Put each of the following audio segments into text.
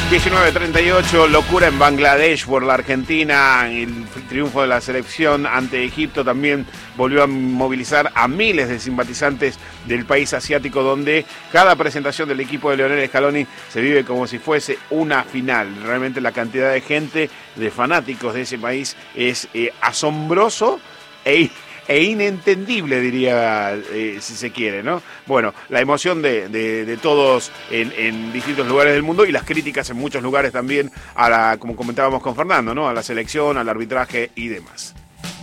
19:38, locura en Bangladesh por la Argentina, el triunfo de la selección ante Egipto también volvió a movilizar a miles de simpatizantes del país asiático, donde cada presentación del equipo de Lionel Scaloni se vive como si fuese una final. Realmente la cantidad de gente, de fanáticos de ese país es asombroso e inentendible, diría, si se quiere, ¿no? Bueno, la emoción de todos en distintos lugares del mundo y las críticas en muchos lugares también, como comentábamos con Fernando, ¿no? A la selección, al arbitraje y demás.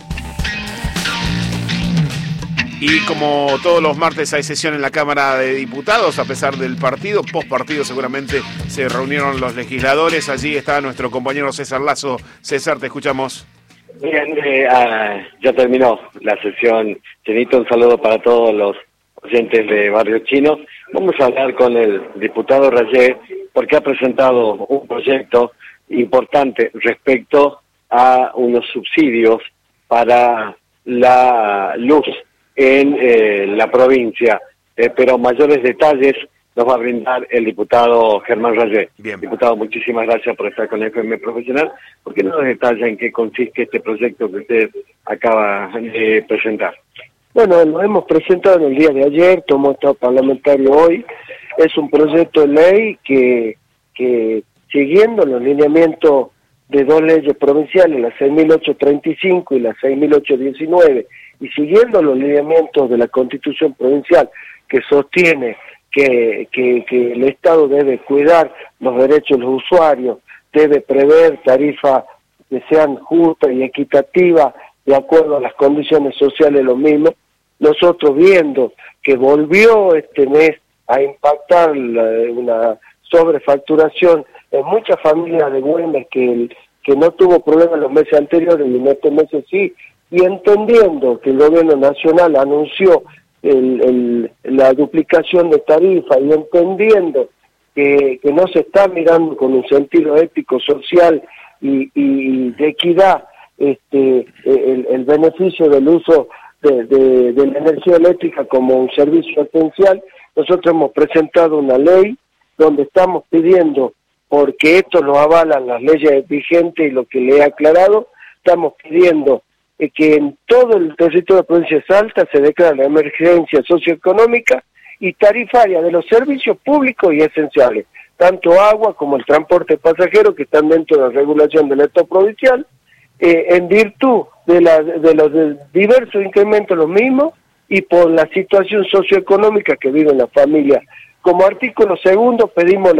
Y como todos los martes hay sesión en la Cámara de Diputados, a pesar del partido, post partido seguramente se reunieron los legisladores. Allí está nuestro compañero César Lazo. César, te escuchamos. Bien, ya terminó la sesión. Chenito, un saludo para todos los oyentes de Barrio Chino. Vamos a hablar con el diputado Rayé, porque ha presentado un proyecto importante respecto a unos subsidios para la luz en la provincia, pero mayores detalles nos va a brindar el diputado Germán Rayé. Bien. Diputado, muchísimas gracias por estar con FM Profesional, porque nos detalla en qué consiste este proyecto que usted acaba de presentar. Bueno, lo hemos presentado en el día de ayer, tomó estado parlamentario hoy. Es un proyecto de ley que siguiendo los lineamientos de dos leyes provinciales, la 6.835 y la 6.819, y siguiendo los lineamientos de la Constitución provincial que sostiene que el Estado debe cuidar los derechos de los usuarios, debe prever tarifas que sean justas y equitativas de acuerdo a las condiciones sociales de los mismos. Nosotros, viendo que volvió este mes a impactar una sobrefacturación en muchas familias de Güemes que no tuvo problemas en los meses anteriores y en estos meses sí, y entendiendo que el gobierno nacional anunció la duplicación de tarifa y entendiendo que no se está mirando con un sentido ético, social y de equidad el beneficio del uso de la energía eléctrica como un servicio esencial, nosotros hemos presentado una ley donde estamos pidiendo, porque esto lo avalan las leyes vigentes y lo que le he aclarado, estamos pidiendo que en todo el territorio de la provincia de Salta se declare la emergencia socioeconómica y tarifaria de los servicios públicos y esenciales, tanto agua como el transporte pasajero, que están dentro de la regulación del Estado provincial, en virtud de los diversos incrementos los mismos y por la situación socioeconómica que viven las familias. Como artículo segundo pedimos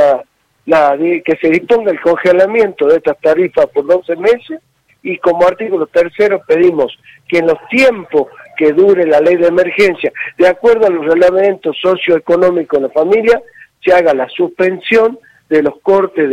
que se disponga el congelamiento de estas tarifas por 12 meses, y como artículo tercero pedimos que en los tiempos que dure la ley de emergencia, de acuerdo a los reglamentos socioeconómicos de la familia, se haga la suspensión de los cortes de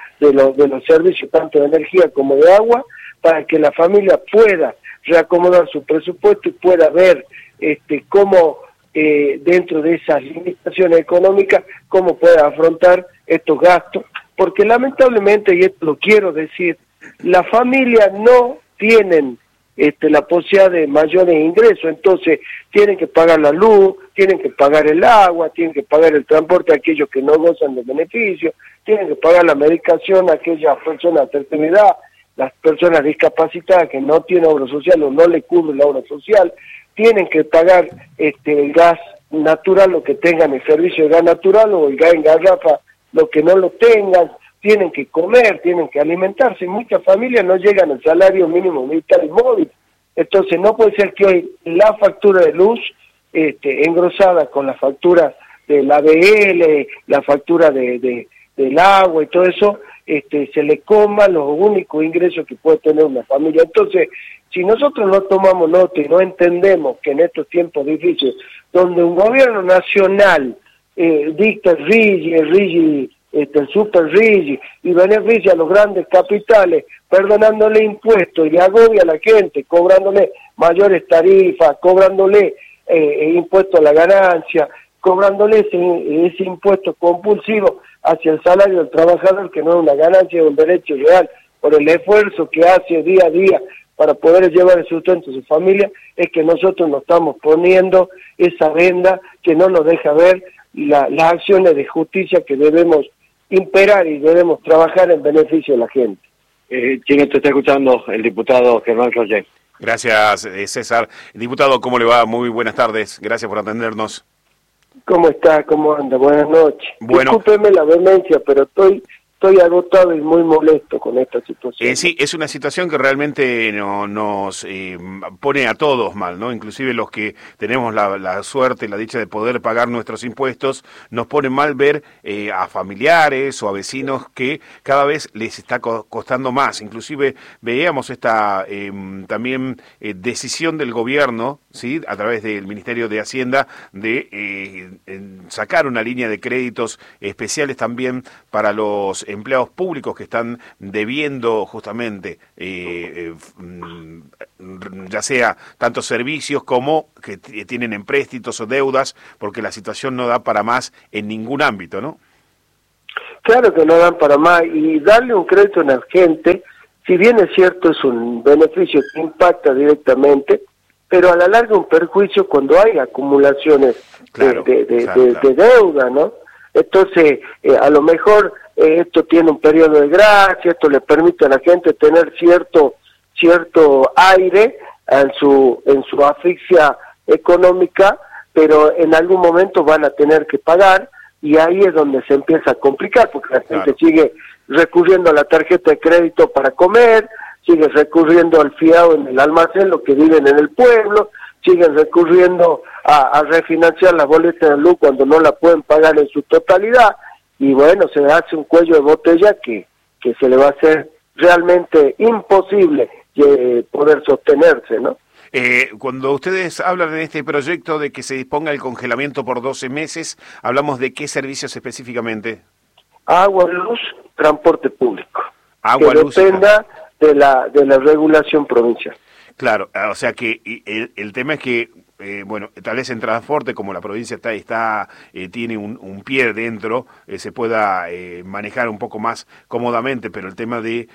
los servicios, tanto de energía como de agua, para que la familia pueda reacomodar su presupuesto y pueda ver cómo dentro de esas limitaciones económicas, cómo puede afrontar estos gastos, porque lamentablemente, y esto lo quiero decir, las familias no tienen la posibilidad de mayores ingresos, entonces tienen que pagar la luz, tienen que pagar el agua, tienen que pagar el transporte a aquellos que no gozan de beneficios, tienen que pagar la medicación a aquellas personas de tercera edad, las personas discapacitadas que no tienen obra social o no le cubre la obra social, tienen que pagar el gas natural, lo que tengan el servicio de gas natural, o el gas en garrafa, lo que no lo tengan, tienen que comer, tienen que alimentarse. Muchas familias no llegan al salario mínimo vital y móvil. Entonces no puede ser que hoy la factura de luz, engrosada con la factura del ABL, la factura del agua y todo eso, se le coma los únicos ingresos que puede tener una familia. Entonces, si nosotros no tomamos nota y no entendemos que en estos tiempos difíciles, donde un gobierno nacional dicta el RIGI, el super RIGI, y beneficia a los grandes capitales, perdonándole impuestos y agobia a la gente, cobrándole mayores tarifas, cobrándole impuestos a la ganancia, cobrándole ese impuesto compulsivo hacia el salario del trabajador, que no es una ganancia, es un derecho real, por el esfuerzo que hace día a día para poder llevar el sustento a su familia, es que nosotros nos estamos poniendo esa venda que no nos deja ver las acciones de justicia que debemos imperar y debemos trabajar en beneficio de la gente. Chino, te está escuchando el diputado Germán Roger. Gracias, César. Diputado, ¿cómo le va? Muy buenas tardes. Gracias por atendernos. ¿Cómo está? ¿Cómo anda? Buenas noches. Bueno. Discúlpeme la vehemencia, pero estoy agotado y muy molesto con esta situación. Sí, es una situación que realmente nos pone a todos mal, ¿no? Inclusive los que tenemos la suerte, la dicha de poder pagar nuestros impuestos, nos pone mal ver a familiares o a vecinos que cada vez les está costando más. Inclusive veíamos esta también decisión del gobierno, ¿sí?, a través del Ministerio de Hacienda, de sacar una línea de créditos especiales también para los empleados públicos que están debiendo justamente ya sea tantos servicios como que tienen empréstitos o deudas, porque la situación no da para más en ningún ámbito, ¿no? Claro que no dan para más, y darle un crédito a la gente, si bien es cierto, es un beneficio que impacta directamente, pero a la larga un perjuicio cuando hay acumulaciones de deuda, ¿no? Entonces, a lo mejor esto tiene un periodo de gracia, esto le permite a la gente tener cierto aire en su asfixia económica, pero en algún momento van a tener que pagar, y ahí es donde se empieza a complicar, porque la gente sigue recurriendo a la tarjeta de crédito para comer, sigue recurriendo al fiado en el almacén, los que viven en el pueblo, siguen recurriendo a refinanciar las boletas de luz cuando no la pueden pagar en su totalidad, y bueno, se hace un cuello de botella que se le va a hacer realmente imposible poder sostenerse, ¿no? Cuando ustedes hablan en este proyecto de que se disponga el congelamiento por 12 meses, ¿hablamos de qué servicios específicamente? Agua, luz, transporte público. Agua, que luz, dependa de la regulación provincial. Claro, o sea que el tema es que, bueno, tal vez en transporte, como la provincia tiene un pie dentro, se pueda manejar un poco más cómodamente, pero el tema de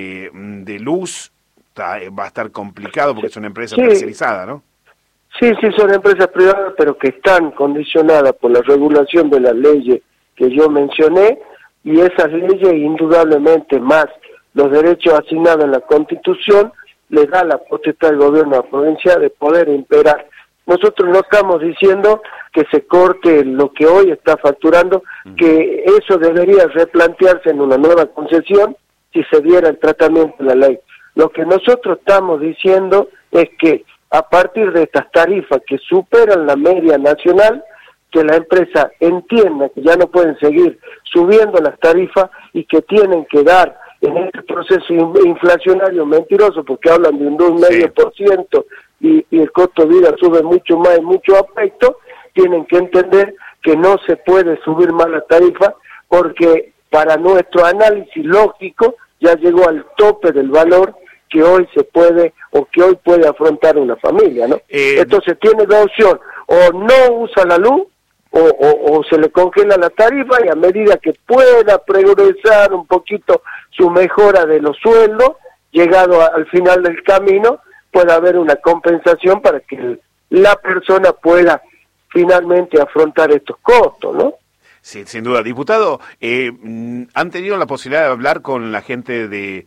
luz va a estar complicado porque es una empresa tercerizada, ¿no? Sí, son empresas privadas, pero que están condicionadas por la regulación de las leyes que yo mencioné, y esas leyes indudablemente más los derechos asignados en la Constitución le da la potestad al gobierno de la provincia de poder imperar. Nosotros no estamos diciendo que se corte lo que hoy está facturando, que eso debería replantearse en una nueva concesión si se diera el tratamiento de la ley. Lo que nosotros estamos diciendo es que a partir de estas tarifas que superan la media nacional, que la empresa entienda que ya no pueden seguir subiendo las tarifas y que tienen que dar en este proceso inflacionario mentiroso, porque hablan de un 2,5%, y el costo de vida sube mucho más en muchos aspectos, tienen que entender que no se puede subir más la tarifa, porque para nuestro análisis lógico ya llegó al tope del valor que hoy se puede, o que hoy puede afrontar una familia, ¿no? Entonces tiene dos opciones: o no usa la luz, o se le congela la tarifa, y a medida que pueda progresar un poquito su mejora de los sueldos, llegado al final del camino, pueda haber una compensación para que la persona pueda finalmente afrontar estos costos, ¿no? Sí, sin duda. Diputado, ¿han tenido la posibilidad de hablar con la gente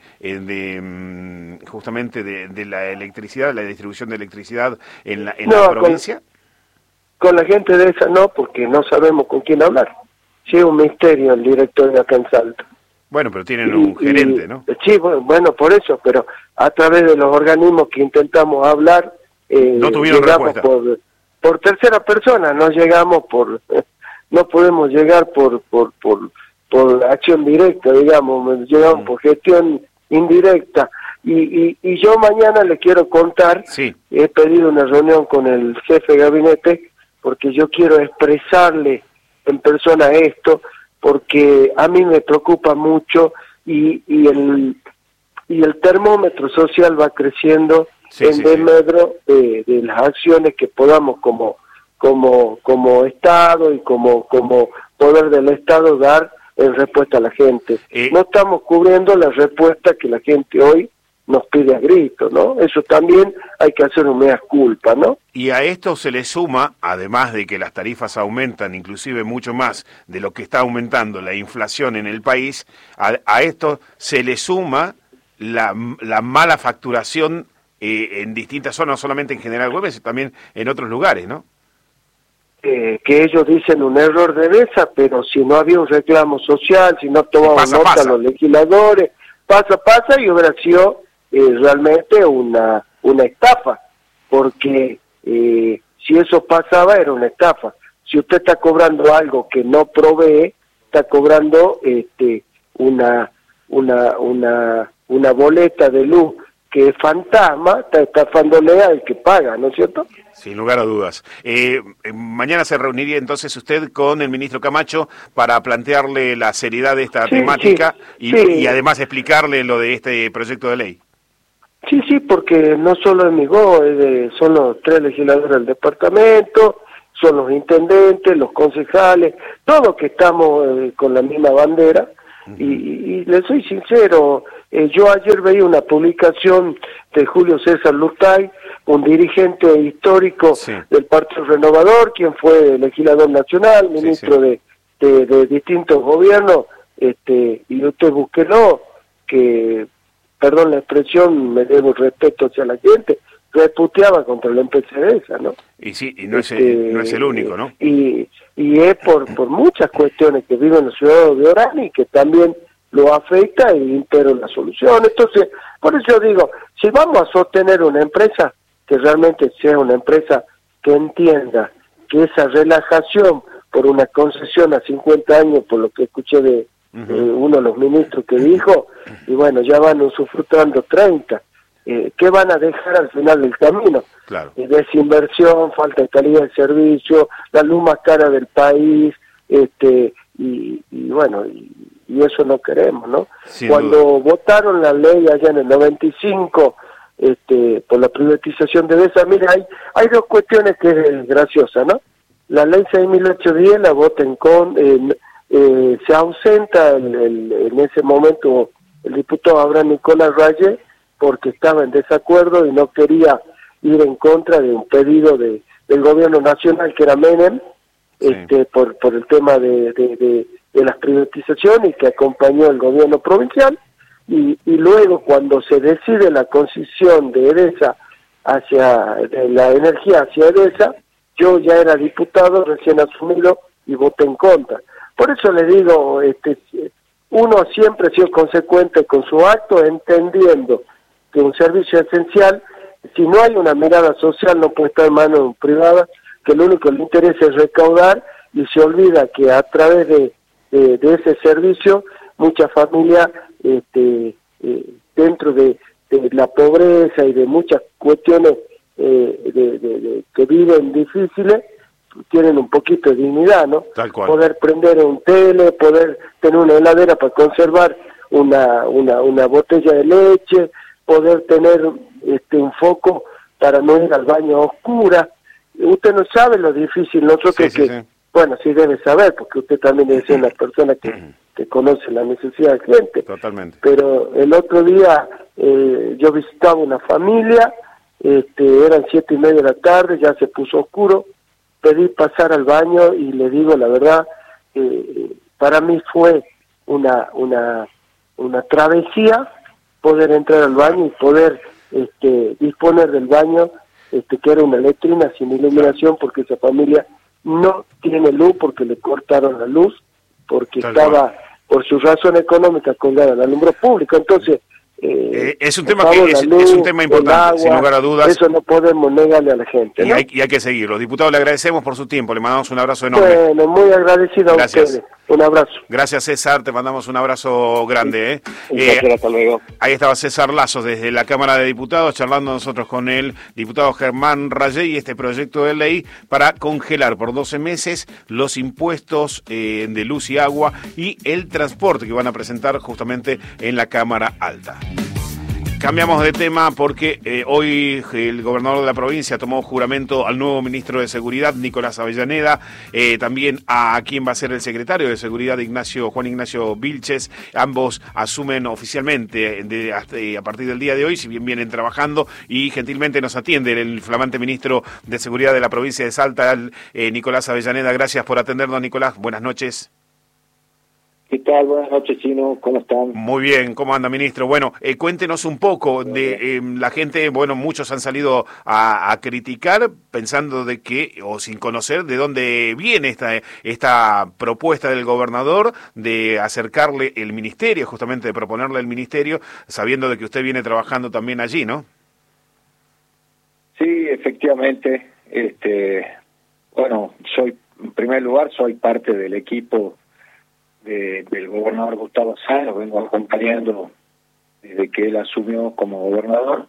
justamente de la electricidad, la distribución de electricidad en la provincia? Con la gente de esa no, porque no sabemos con quién hablar. Sí, es un misterio el director de acá en Salta. Bueno, pero tienen un gerente, ¿no? Sí, bueno, por eso, pero a través de los organismos que intentamos hablar, no tuvieron respuesta. Por tercera persona, no llegamos no podemos llegar por acción directa, digamos, llegamos por gestión indirecta. Y yo mañana le quiero contar, he pedido una reunión con el jefe de gabinete, porque yo quiero expresarle en persona esto, porque a mí me preocupa mucho, y el termómetro social va creciendo en desmedro de las acciones que podamos como Estado y como poder del Estado dar en respuesta a la gente. No estamos cubriendo la respuesta que la gente hoy nos pide a gritos, ¿no? Eso también hay que hacer un mea culpa, ¿no? Y a esto se le suma, además de que las tarifas aumentan inclusive mucho más de lo que está aumentando la inflación en el país, a esto se le suma la mala facturación en distintas zonas, no solamente en General Güemes, sino también en otros lugares, ¿no? Que ellos dicen un error de mesa, pero si no había un reclamo social, si no tomaban nota los legisladores, pasa, y hubiera sido realmente una estafa, porque si eso pasaba era una estafa. Si usted está cobrando algo que no provee, está cobrando una boleta de luz que es fantasma, está estafándole al que paga, ¿no es cierto? Sin lugar a dudas. Mañana se reuniría entonces usted con el ministro Camacho para plantearle la seriedad de esta temática y además explicarle lo de este proyecto de ley. Sí, porque no solo es Migó, son los 3 legisladores del departamento, son los intendentes, los concejales, todos que estamos con la misma bandera. Y le soy sincero, yo ayer veía una publicación de Julio César Lutay, un dirigente histórico del Partido Renovador, quien fue legislador nacional, ministro de distintos gobiernos, y usted búsquelo, que, perdón la expresión, me debo respeto hacia la gente, reputeaba contra la empresa esa, ¿no? Y sí, y no es el único, ¿no? Y es por muchas cuestiones que viven en la ciudad de Orán y que también lo afecta y impera la solución. Entonces, por eso digo, si vamos a sostener una empresa, que realmente sea una empresa que entienda que esa relajación por una concesión a 50 años, por lo que escuché de uno de los ministros que dijo, y bueno, ya van usufructuando 30, ¿qué van a dejar al final del camino? Claro. Desinversión, falta de calidad de servicio, la luz más cara del país, y bueno, y eso no queremos, ¿no? Sin Cuando duda. votaron la ley allá en el 95, por la privatización de EDESA, mira, hay dos cuestiones que es graciosa, ¿no? La ley 6.810 la voten se ausenta en ese momento el diputado Abraham Nicolás Rayé, porque estaba en desacuerdo y no quería ir en contra de un pedido del gobierno nacional, que era Menem, por el tema de las privatizaciones, que acompañó el gobierno provincial, y luego cuando se decide la concesión de EDESA de la energía hacia EDESA, yo ya era diputado, recién asumido, y voté en contra. Por eso le digo, uno siempre ha sido consecuente con su acto, entendiendo que un servicio esencial, si no hay una mirada social, no puede estar en manos privadas, que lo único que le interesa es recaudar, y se olvida que a través de ese servicio, muchas familias, dentro de la pobreza y de muchas cuestiones que viven difíciles, tienen un poquito de dignidad, ¿no? Tal cual. Poder prender un tele, poder tener una heladera para conservar una botella de leche, poder tener un foco para no ir al baño a oscuras. Usted no sabe lo difícil, nosotros bueno, sí debe saber, porque usted también es una persona que conoce la necesidad del cliente. Totalmente. Pero el otro día yo visitaba una familia, eran 7:30 de la tarde, ya se puso oscuro, pedí pasar al baño y le digo la verdad, para mí fue una travesía poder entrar al baño y poder disponer del baño, que era una letrina sin iluminación, porque esa familia no tiene luz, porque le cortaron la luz, porque estaba por su razón económica colgada al alumbrado público. Entonces es un tema que es un tema importante, agua, sin lugar a dudas. Eso no podemos negarle a la gente, ¿no? Y hay que seguirlo. Diputado, le agradecemos por su tiempo, le mandamos un abrazo enorme. Bueno, muy agradecido a ustedes. Un abrazo. Gracias, César, te mandamos un abrazo grande. Hasta luego. Ahí estaba César Lazo desde la Cámara de Diputados, charlando nosotros con el diputado Germán Rayé y este proyecto de ley para congelar por 12 meses los impuestos de luz y agua y el transporte que van a presentar justamente en la Cámara Alta. Cambiamos de tema porque hoy el gobernador de la provincia tomó juramento al nuevo ministro de Seguridad, Nicolás Avellaneda, también a quien va a ser el secretario de Seguridad, Juan Ignacio Vilches. Ambos asumen oficialmente a partir del día de hoy, si bien vienen trabajando, y gentilmente nos atiende el flamante ministro de Seguridad de la provincia de Salta, Nicolás Avellaneda. Gracias por atendernos, Nicolás. Buenas noches. ¿Qué tal? Buenas noches, Chino. ¿Cómo están? Muy bien. ¿Cómo anda, ministro? Bueno, cuéntenos un poco de la gente. Bueno, muchos han salido a criticar pensando de que, o sin conocer de dónde viene esta propuesta del gobernador de acercarle el ministerio, justamente de proponerle el ministerio, sabiendo de que usted viene trabajando también allí, ¿no? Sí, efectivamente. Bueno, en primer lugar, soy parte del equipo del gobernador Gustavo Sáenz. Lo vengo acompañando desde que él asumió como gobernador,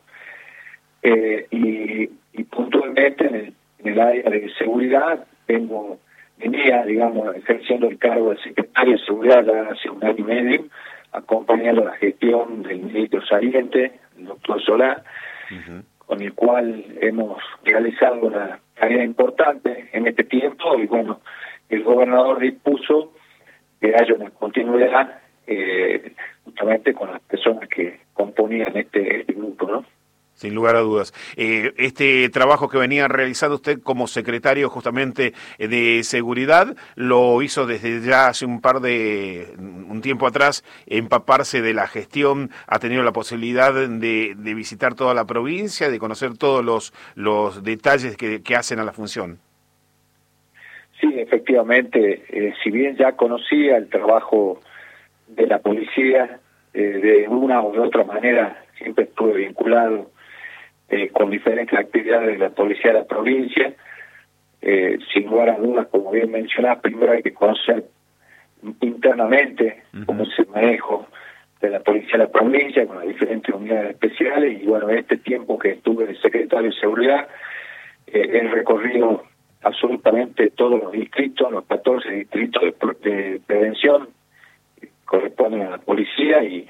y puntualmente en el área de seguridad venía, digamos, ejerciendo el cargo de secretario de seguridad ya hace un año y medio, acompañando la gestión del ministro saliente, el doctor Solá, con el cual hemos realizado una tarea importante en este tiempo, y bueno, el gobernador dispuso que haya una continuidad justamente con las personas que componían este grupo, ¿no? Sin lugar a dudas. Este trabajo que venía realizando usted como secretario justamente de Seguridad, lo hizo desde ya hace un tiempo atrás, empaparse de la gestión, ha tenido la posibilidad de visitar toda la provincia, de conocer todos los detalles que hacen a la función. Sí, efectivamente, si bien ya conocía el trabajo de la policía, de una u otra manera siempre estuve vinculado con diferentes actividades de la policía de la provincia. Sin lugar a dudas, como bien mencionaba, primero hay que conocer internamente cómo es el manejo de la policía de la provincia con las diferentes unidades especiales, y bueno, este tiempo que estuve de secretario de Seguridad, he recorrido absolutamente todos los distritos, los 14 distritos de prevención que corresponden a la policía, y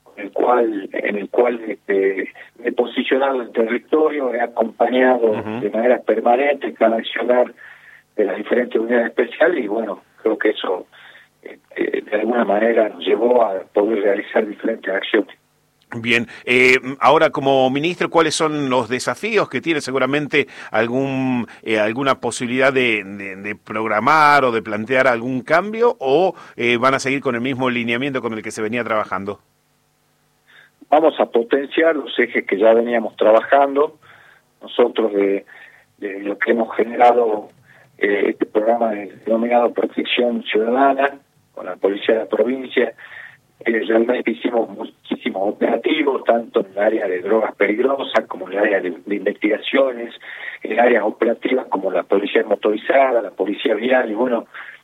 en el cual me he posicionado en el territorio, he acompañado de manera permanente cada accionar de las diferentes unidades especiales, y bueno, creo que eso de alguna manera nos llevó a poder realizar diferentes acciones. Bien, ahora como ministro, ¿cuáles son los desafíos que tiene? Seguramente alguna posibilidad de programar o de plantear algún cambio, o van a seguir con el mismo lineamiento con el que se venía trabajando. Vamos a potenciar los ejes que ya veníamos trabajando. Nosotros de lo que hemos generado este programa denominado Protección Ciudadana con la Policía de la Provincia, realmente hicimos muchísimos operativos, tanto en el área de drogas peligrosas como en el área de investigaciones, en áreas operativas como la policía motorizada, la policía vial, y bueno,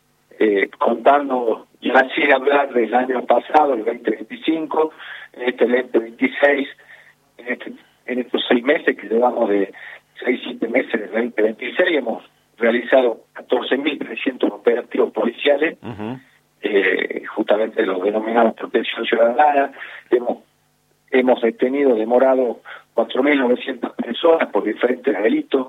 contando ya sin hablar del año pasado, el 2025, en este 2026, en estos 6 meses que llevamos de 6-7 meses del 2026, hemos realizado 14.300 operativos policiales, justamente los denominados Protección Ciudadana. Hemos demorado 4.900 personas por diferentes delitos,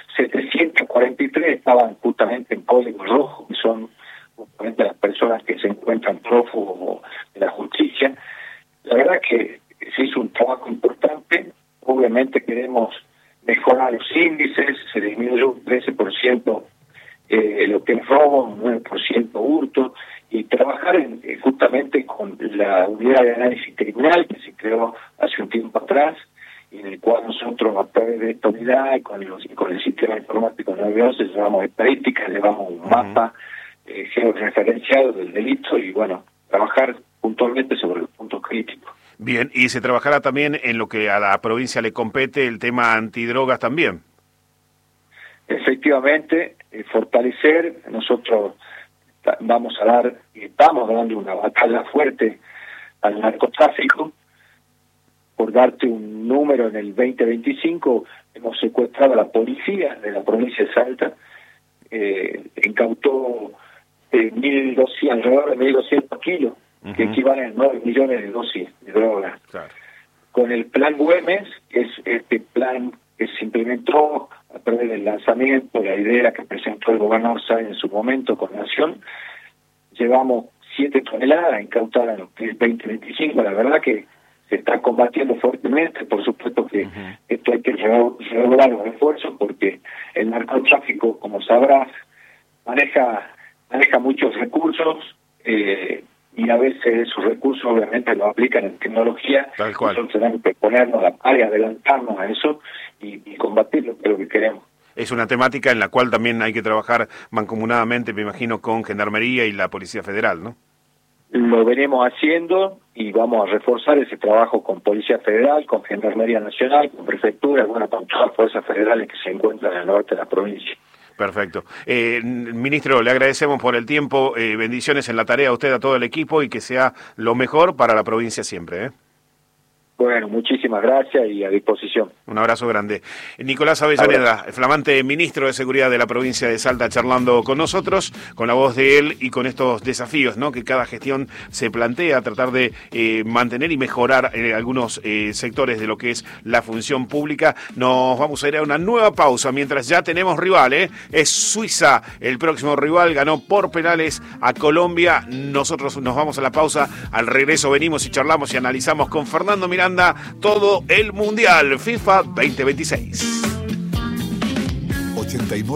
743 estaban justamente en código rojo, que son justamente las personas que se encuentran prófugos de la justicia. La verdad que se hizo un trabajo importante. Obviamente queremos mejorar los índices, se disminuyó un 13% lo que es robo, un 9% hurto, y trabajar justamente con la unidad de análisis criminal que se creó hace un tiempo atrás, y en el cual nosotros, a través de esta unidad y con el sistema informático 911, llevamos estadísticas, llevamos un mapa georreferenciado del delito, y bueno, trabajar puntualmente sobre los puntos críticos. Bien, y se trabajará también en lo que a la provincia le compete, el tema antidrogas también. Efectivamente, fortalecer. Nosotros estamos dando una batalla fuerte al narcotráfico. Por darte un número, en el 2025 hemos secuestrado a la policía de la provincia de Salta, incautó alrededor de 1.200 kilos, que equivalen a 9 millones de dosis de droga. Claro. con el plan Güemes, que es este plan que se implementó a través del lanzamiento, la idea que presentó el gobernador Sáenz en su momento con Nación. Llevamos 7 toneladas incautadas en lo que es 2025. La verdad que se está combatiendo fuertemente. Por supuesto que esto hay que redoblar los esfuerzos, porque el narcotráfico, como sabrás, maneja muchos recursos, y a veces esos recursos obviamente los aplican en tecnología. Tal cual. Nosotros tenemos que ponernos a la par y adelantarnos a eso y combatirlo, que es lo que queremos. Es una temática en la cual también hay que trabajar mancomunadamente, me imagino, con Gendarmería y la Policía Federal, ¿no? Lo venimos haciendo y vamos a reforzar ese trabajo con Policía Federal, con Gendarmería Nacional, con Prefectura, bueno, con todas las fuerzas federales que se encuentran en el norte de la provincia. Perfecto. Ministro, le agradecemos por el tiempo, bendiciones en la tarea a usted, a todo el equipo, y que sea lo mejor para la provincia siempre, ¿eh? Bueno, muchísimas gracias y a disposición. Un abrazo grande. Nicolás Avellaneda, flamante ministro de Seguridad de la provincia de Salta, charlando con nosotros, con la voz de él y con estos desafíos, ¿no?, que cada gestión se plantea, tratar de mantener y mejorar algunos sectores de lo que es la función pública. Nos vamos a ir a una nueva pausa mientras ya tenemos rival, ¿eh? Es Suiza el próximo rival, ganó por penales a Colombia. Nosotros nos vamos a la pausa, al regreso venimos y charlamos y analizamos con Fernando Miranda todo el Mundial FIFA 2026.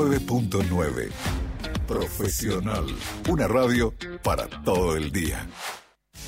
89.9 Profesional, una radio para todo el día.